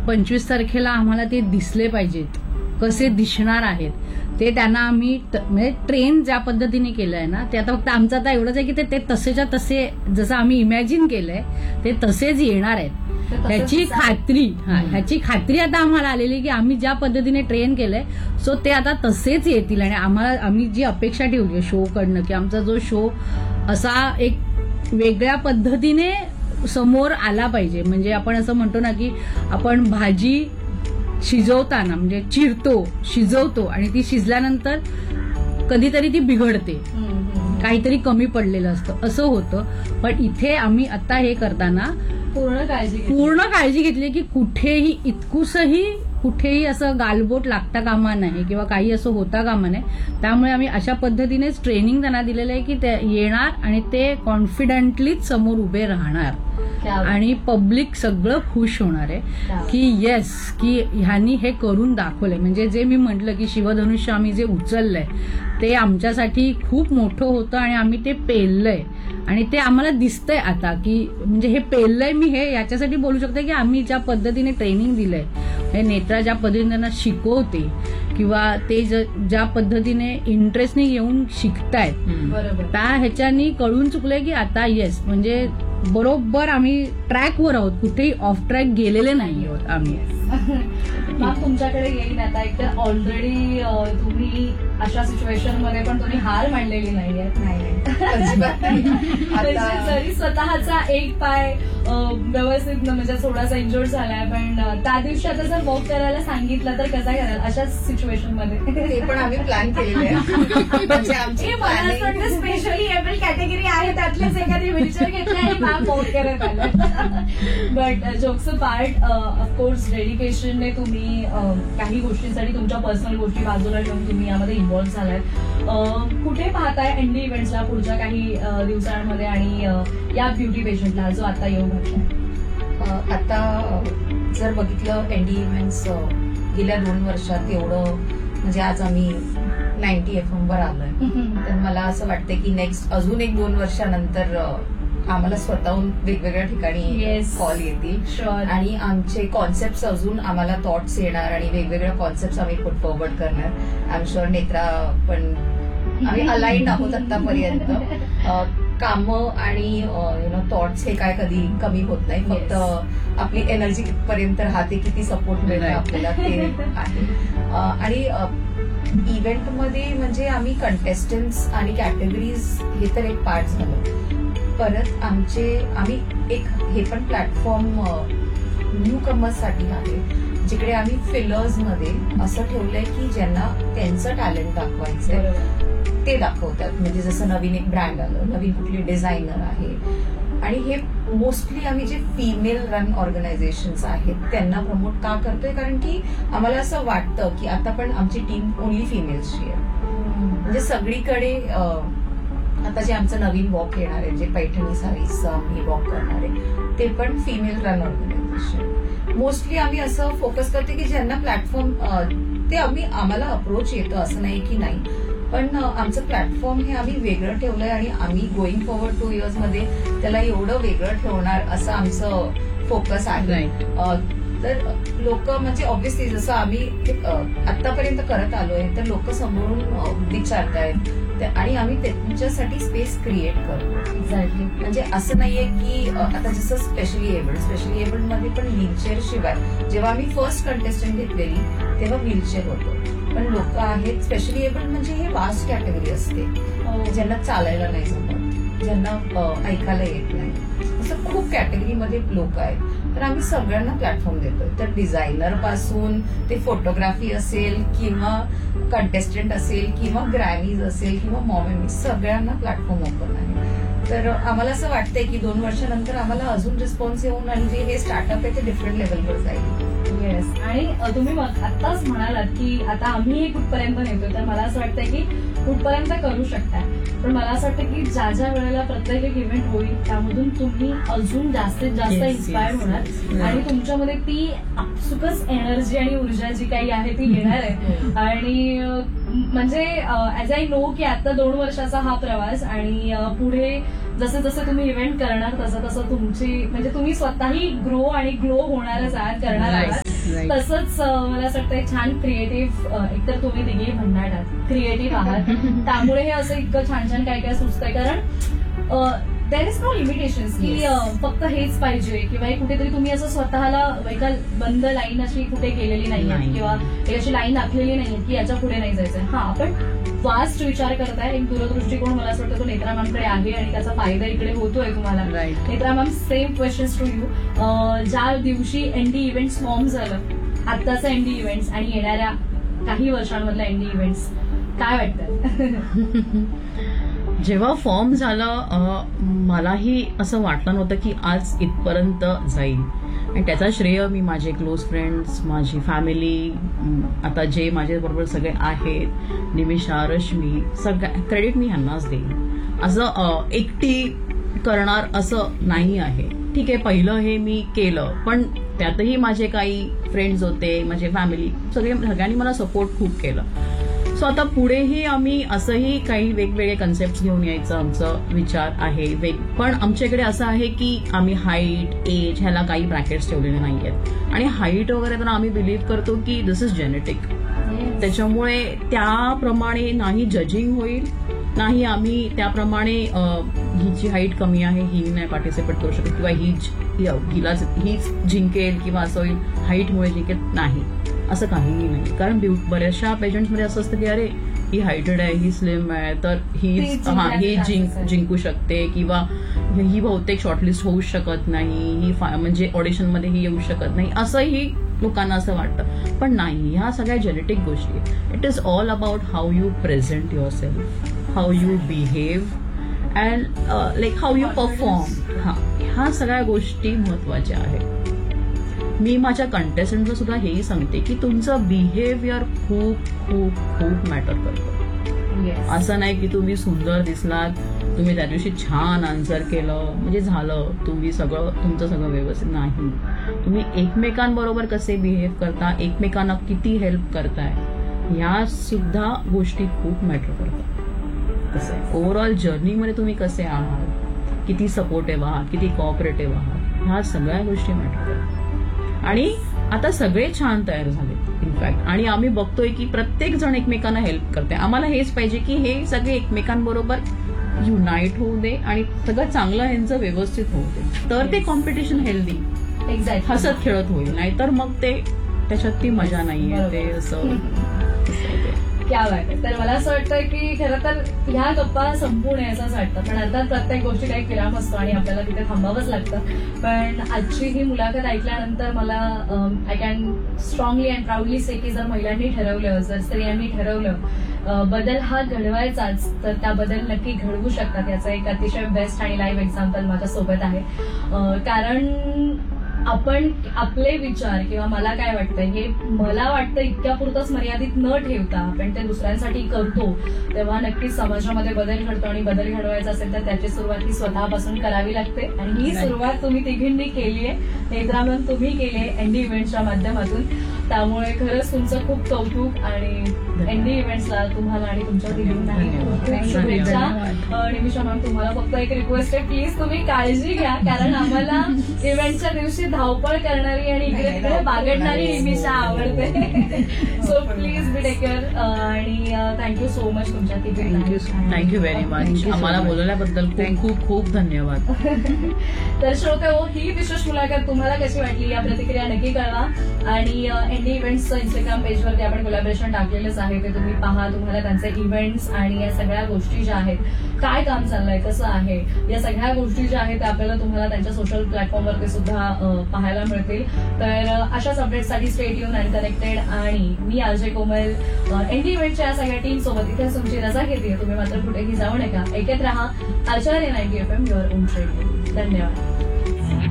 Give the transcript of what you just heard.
25 तारखेला आम्हाला ते दिसले पाहिजेत, कसे दिसणार आहेत ते त्यांना आम्ही म्हणजे ट्रेन ज्या पद्धतीने केलंय ना, ते आता फक्त आमचं आता एवढंच आहे की ते तसेच्या तसे जसं आम्ही इमॅजिन केलंय ते तसेच येणार आहेत. ह्याची खात्री आता आम्हाला आलेली की आम्ही ज्या पद्धतीने ट्रेन केलंय सो ते आता तसेच येतील. आणि आम्ही जी अपेक्षा ठेवली शो कडनं की आमचा जो शो असा एक वेगळ्या पद्धतीने समोर आला पाहिजे. म्हणजे आपण असं म्हणतो ना की आपण भाजी शिजवताना म्हणजे शिजवतो आणि ती शिजल्यानंतर कधीतरी ती बिघडते, काहीतरी कमी पडलेलं असतं, असं होतं. पण इथे आम्ही आता हे करताना पूर्ण काळजी घेतली की कुठेही असं गालबोट लागता कामा नाही किंवा काही असं होता कामा नाही. त्यामुळे आम्ही अशा पद्धतीनेच ट्रेनिंग त्यांना दिलेलं आहे की ते येणार आणि ते कॉन्फिडंटलीच समोर उभे राहणार आणि पब्लिक सगळं खुश होणार आहे की येस की ह्यांनी हे करून दाखवलंय. म्हणजे जे मी म्हटलं की शिवधनुष्य आम्ही जे उचललंय ते आमच्यासाठी खूप मोठं होतं आणि आम्ही ते पेललंय आणि ते आम्हाला दिसतंय आता की म्हणजे हे पेललंय. मी हे याच्यासाठी बोलू शकते की आम्ही ज्या पद्धतीने ट्रेनिंग दिलंय, हे नेत्रा ज्या पद्धतीने त्यांना शिकवते किंवा ते ज्या पद्धतीने इंटरेस्टने येऊन शिकतायत त्या ह्याच्यानी कळून चुकलंय की आता येस म्हणजे बरोबर आम्ही ट्रॅकवर आहोत, कुठेही ऑफ ट्रॅक गेलेले नाही आहोत आम्ही. मग तुमच्याकडे येईल आता एकतर ऑलरेडी तुम्ही अशा सिच्युएशन मध्ये पण तुम्ही हार मांडलेली नाहीये. जरी स्वतःचा एक पाय व्यवस्थित म्हणजे थोडासा इंजोर्ड झालाय पण त्या दिवशी आता जर वॉक करायला सांगितलं तर कसा कराल अशा सिच्युएशन मध्ये? ते पण आम्ही प्लॅन केलेले आहे. म्हणजे आमची मला असं वाटतं स्पेशली एबल कॅटेगरी आहे त्यातलेच एखादी व्हीलचेअर घेतली आणि मॅम वॉक करत आलं. बट जोक्स पार्ट ऑफकोर्स डेडिकेशनने तुम्ही काही गोष्टींसाठी तुमच्या पर्सनल गोष्टी बाजूला ठेवून तुम्ही यामध्ये इन्व्हॉल्व्ह झालाय. कुठे पाहताय एनडी इव्हेंट्सला पुढच्या काही दिवसांमध्ये आणि या ब्युटी पेशंटला जो आता येऊ घातला? आता जर बघितलं एनडी इव्हेंट्स गेल्या 2 वर्षात एवढं म्हणजे आज आम्ही 90 FM वर आलोय, तर मला असं वाटतं की नेक्स्ट अजून 1-2 वर्षानंतर आम्हाला स्वतःहून वेगवेगळ्या ठिकाणी कॉल येतील आणि आमचे कॉन्सेप्ट अजून आम्हाला थॉट्स येणार आणि वेगवेगळ्या कॉन्सेप्ट आम्ही पुट फॉरवर्ड करणार. आय एम शुअर नेत्रा पण आम्ही अलाइंड आहोत आतापर्यंत. कामं आणि थॉट्स हे काय कधी कमी होत नाही, फक्त आपली एनर्जी कितपर्यंत राहते, किती सपोर्ट मिळतो आपल्याला ते आहे. आणि इव्हेंटमध्ये म्हणजे आम्ही कंटेस्टंट्स आणि कॅटेगरीज हे तर एक पार्ट झालं. परत आम्ही एक हे पण प्लॅटफॉर्म न्यू कमर्ससाठी आहे जिकडे आम्ही फिलर्स मध्ये असं ठेवलंय की ज्यांना त्यांचं टॅलेंट दाखवायचंय ते दाखवतात. म्हणजे जसं नवीन एक ब्रँड आलं, नवीन कुठली डिझायनर आहे आणि हे मोस्टली आम्ही जे फिमेल रन ऑर्गनायझेशन्स आहेत त्यांना प्रमोट का करतोय, कारण की आम्हाला असं वाटतं की आता पण आमची टीम ओनली फिमेल्सची आहे. म्हणजे सगळीकडे आता जे आमचं नवीन वॉक येणार आहे, जे पैठणी साडीचं आम्ही वॉक करणार आहे ते पण फिमेल रन ऑर्गनायझेशन. मोस्टली आम्ही असं फोकस करते की ज्यांना प्लॅटफॉर्म ते आम्हाला अप्रोच येतं, असं नाही की नाही, पण आमचं प्लॅटफॉर्म हे आम्ही वेगळं ठेवलंय आणि आम्ही गोईंग फॉरवर्ड 2 years मध्ये त्याला एवढं वेगळं ठेवणार असं आमचं फोकस आहे. तर लोक म्हणजे ऑब्व्हियसली जसं आम्ही आतापर्यंत करत आलोय तर लोक समोरून विचारतायत आणि आम्ही त्यांच्यासाठी स्पेस क्रिएट करतो. एक्झॅक्टली. म्हणजे असं नाहीये की आता जसं स्पेशली एबल्ड मध्ये पण व्हीलचेअर शिवाय जेव्हा आम्ही फर्स्ट कंटेस्टंट घेतलेली तेव्हा व्हीलचेअर होतो, पण लोक आहेत स्पेशली एबल्ड म्हणजे हे वास्ट कॅटेगरी असते ज्यांना चालायला नाही जमत, ज्यांना ऐकायला येत नाही, असं खूप कॅटेगरीमध्ये लोक आहेत. तर आम्ही सगळ्यांना प्लॅटफॉर्म देतोय. तर डिझायनर पासून ते फोटोग्राफी असेल किंवा कंटेस्टंट असेल किंवा ग्रॅमीज असेल किंवा मॉम, सगळ्यांना प्लॅटफॉर्म ओपन आहे. तर आम्हाला असं वाटतंय की 2 वर्षानंतर आम्हाला अजून रिस्पॉन्स येऊन आणि जे हे स्टार्टअप आहे ते डिफरंट लेवलवर जाईल. येस. आणि तुम्ही आत्ताच म्हणालात की आता आम्ही हे कुठपर्यंत नेतोय, तर मला असं वाटतंय की कुठपर्यंत करू शकताय, पण मला असं वाटतं की ज्या वेळेला प्रत्येक एक इव्हेंट होईल त्यामधून तुम्ही अजून जास्तीत जास्त इन्स्पायर होणार आणि तुमच्यामध्ये ती आपसुकच एनर्जी आणि ऊर्जा जी काही आहे ती येणार आहे. आणि म्हणजे ऍज आय नो की आता 2 वर्षाचा हा प्रवास आणि पुढे जसं जसं तुम्ही इव्हेंट करणार तसं तसं तुमची म्हणजे तुम्ही स्वतःही ग्रो आणि ग्लो होणारच आहात, करणार आहात. Right. तसंच मला असं वाटतं छान क्रिएटिव्ह, एकतर तुम्ही तिघे भन्नाट आहात, क्रिएटिव्ह आहात, त्यामुळे हे असं इतकं छान छान काय काय सुचतंय. कारण देर इज नो लिमिटेशन्स की फक्त हेच पाहिजे किंवा एक कुठेतरी तुम्ही असं स्वतःला एका बंद लाईन अशी कुठे केलेली नाहीये किंवा एक अशी लाईन आखलेली नाहीये की याच्या पुढे नाही जायचंय. हा, आपण वास्ट विचार करताय, एक दूरदृष्टिकोन मला असं वाटतं तो नेत्रा मॅमकडे आहे आणि त्याचा फायदा इकडे होतोय तुम्हाला. Netra ma'am, same questions to you. ज्या दिवशी एनडी इव्हेंट्स फॉर्म झालं, आत्ताचं एनडी इव्हेंट्स आणि येणाऱ्या काही वर्षांमधलं एनडी इव्हेंट्स, काय वाटतं? जेव्हा फॉर्म झालं मलाही असं वाटलं नव्हतं की आज इथपर्यंत जाईल, आणि त्याचा श्रेय मी माझे क्लोज फ्रेंड्स, माझी फॅमिली, आता जे माझ्याबरोबर सगळे आहेत, निमिषा, रश्मी, सगळ्या क्रेडिट मी ह्यांनाच देईन. असं एकटी करणार असं नाही आहे. ठीक आहे, पहिलं हे मी केलं, पण त्यातही माझे काही फ्रेंड्स होते, माझे फॅमिली, सगळ्यांनी मला सपोर्ट खूप केलं. सो आता पुढेही आम्ही असंही काही वेगवेगळे कन्सेप्ट घेऊन यायचं आमचं विचार आहे. पण आमच्याकडे असं आहे की आम्ही हाईट, एज ह्याला काही ब्रॅकेट्स ठेवलेले नाहीयेत, आणि हाईट वगैरे तर आम्ही बिलीव्ह करतो की दिस इज जेनेटिक. त्याच्यामुळे त्याप्रमाणे नाही जजिंग होईल, नाही आम्ही त्याप्रमाणे हिची हाईट कमी आहे, ही नाही पार्टिसिपेट करू शकत, किंवा हीच जिंकेल किंवा असं होईल हाईटमुळे जिंकेल, नाही, असं काहीही नाही. कारण बऱ्याचशा पेशंट्समध्ये असं असतं की अरे ही हायटेड आहे, ही स्लिम आहे, तर ही जिंकू शकते, किंवा ही बहुतेक शॉर्टलिस्ट होऊ शकत नाही, ही म्हणजे ऑडिशनमध्ये ही येऊ शकत नाही, असंही लोकांना असं वाटतं. पण नाही, ह्या सगळ्या जेनेटिक गोष्टी, it is all about how you present your self, how you behave and like how you perform. ह्या सगळ्या गोष्टी महत्वाच्या आहेत. मी माझ्या कंटेस्टंटला सुद्धा हेही सांगते की तुमचं बिहेवियर खूप खूप खूप मॅटर करतं. असं नाही की तुम्ही सुंदर दिसलात, तुम्ही त्या दिवशी छान आन्सर केलं म्हणजे झालं, तुमचं सगळं व्यवस्थित नाही. तुम्ही एकमेकांबरोबर कसे बिहेव करता, एकमेकांना किती हेल्प करताय, ह्या सुद्धा गोष्टी खूप मॅटर करतात. तसं ओव्हरऑल जर्नीमध्ये तुम्ही कसे आहात, किती सपोर्टिव्ह आहात, किती कोऑपरेटिव्ह आहात, ह्या सगळ्या गोष्टी मॅटर करतात. आणि आता सगळे छान तयार झाले इनफॅक्ट, आणि आम्ही बघतोय की प्रत्येक जण एकमेकांना हेल्प करते. आम्हाला हेच पाहिजे की हे सगळे एकमेकांबरोबर युनाईट होऊ दे आणि सगळं चांगलं ह्यांचं व्यवस्थित होऊ दे, तर ते कॉम्पिटिशन हेल्दी एक्झॅक्ट हसत खेळत होईल. नाहीतर मग ते त्याच्यात ती मजा नाहीये. ते असं क्या वाटत. तर मला असं वाटतं की खरं तर ह्या गप्पा संपूर्ण असंच वाटतं, पण अर्थात प्रत्येक गोष्टी काही विराम असतो आणि आपल्याला तिथे थांबावंच लागतं. पण आजची ही मुलाखत ऐकल्यानंतर मला I can strongly and proudly से की जर महिलांनी ठरवलं, जर स्त्रियांनी ठरवलं बदल हा घडवायचाच, तर त्या बदल नक्की घडवू शकतात. याचं एक अतिशय बेस्ट आणि लाईव्ह एक्झाम्पल माझ्यासोबत आहे. कारण आपण आपले विचार किंवा मला काय वाटतं हे मला वाटतं इतक्या पुरतच मर्यादित न ठेवता आपण ते दुसऱ्यांसाठी करतो, तेव्हा नक्कीच समाजामध्ये बदल घडतो. आणि बदल घडवायचा असेल तर त्याची सुरुवात ही स्वतःपासून करावी लागते, आणि ही सुरुवात तुम्ही तिघींनी केली आहे. नेत्रा मॅम, तुम्ही केली आहे एनडी इव्हेंट्सच्या माध्यमातून. त्यामुळे खरंच तुमचं खूप कौतुक, आणि एनडी इव्हेंट्सला तुम्हाला आणि तुमच्या तिघींना शुभेच्छा. निमिषा मॅम, तुम्हाला फक्त एक रिक्वेस्ट आहे, प्लीज तुम्ही काळजी घ्या, कारण आम्हाला इव्हेंटच्या दिवशी धावपळ करणारी आणि इकडे तिकडे बागडणारी निमिषा आवडते. So please be take care, आणि थँक्यू सो मच तुमच्या तिथे. Thank you very much. आम्हाला बोलवल्याबद्दल खूप खूप खूप धन्यवाद. तर श्रोते हो, ही विशेष मुलाखत तुम्हाला कशी वाटली या प्रतिक्रिया नक्की कळवा. आणि एनडी इव्हेंट्सचं इंस्टाग्राम पेजवरती आपण कोलॅबोरेशन टाकलेलंच आहे, ते तुम्ही पहा. तुम्हाला त्यांचे इव्हेंट्स आणि या सगळ्या गोष्टी ज्या आहेत, काय काम चाललंय, कसं आहे, या सगळ्या गोष्टी ज्या आहेत त्या आपल्याला तुम्हाला त्यांच्या सोशल प्लॅटफॉर्मवरती सुद्धा पाहायला मिळतील. तर अशाच अपडेट्ससाठी स्टे ट्यून अँड कनेक्टेड. आणि मी अजय कोमल एनडी इव्हेंटच्या या सगळ्या टीम सोबत इथे तुमची रजा घेते. तुम्ही मात्र कुठेही जाऊ नका. ऐकत रहा आचार्य 90 FM, युअर ओन रेडिओ. धन्यवाद.